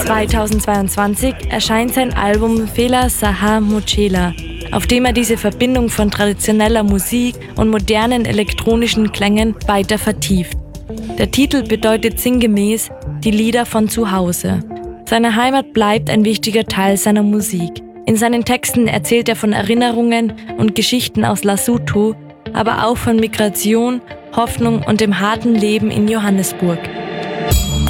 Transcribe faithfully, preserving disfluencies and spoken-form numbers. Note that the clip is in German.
zweitausendzweiundzwanzig erscheint sein Album Fela Saha Mochela, auf dem er diese Verbindung von traditioneller Musik und modernen elektronischen Klängen weiter vertieft. Der Titel bedeutet sinngemäß die Lieder von zu Hause. Seine Heimat bleibt ein wichtiger Teil seiner Musik. In seinen Texten erzählt er von Erinnerungen und Geschichten aus Lesotho, aber auch von Migration, Hoffnung und dem harten Leben in Johannesburg.